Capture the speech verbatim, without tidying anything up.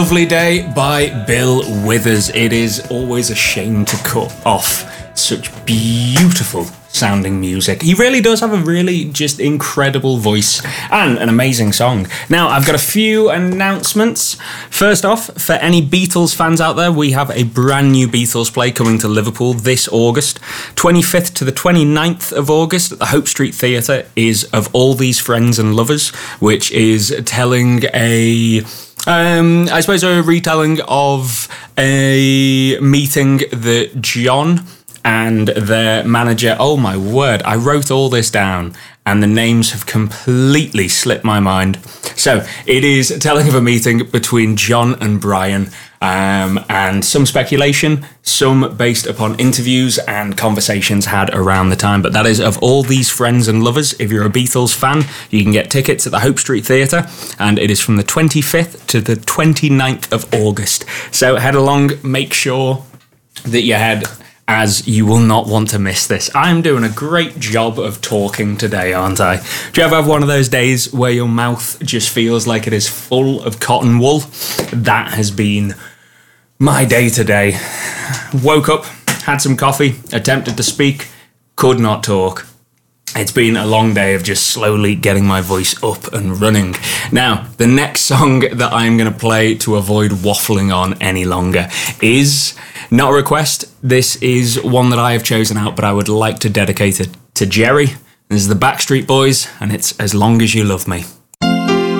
Lovely Day by Bill Withers. It is always a shame to cut off such beautiful sounding music. He really does have a really just incredible voice and an amazing song. Now, I've got a few announcements. First off, for any Beatles fans out there, we have a brand new Beatles play coming to Liverpool this August. twenty-fifth to the twenty-ninth of August at the Hope Street Theatre is Of All These Friends and Lovers, which is telling a... Um, I suppose a retelling of a meeting that John and their manager, oh my word, I wrote all this down and the names have completely slipped my mind. So it is telling of a meeting between John and Brian, um, and some speculation, some based upon interviews and conversations had around the time. But that is Of All These Friends and Lovers. If you're a Beatles fan, you can get tickets at the Hope Street Theatre, and it is from the twenty-fifth to the twenty-ninth of August. So head along, make sure that you head, as you will not want to miss this. I'm doing a great job of talking today, aren't I? Do you ever have one of those days where your mouth just feels like it is full of cotton wool? That has been my day today. Woke up, had some coffee, attempted to speak, could not talk. It's been a long day of just slowly getting my voice up and running. Now, the next song that I'm going to play to avoid waffling on any longer is not a request. This is one that I have chosen out, but I would like to dedicate it to Jerry. This is the Backstreet Boys, and it's As Long As You Love Me.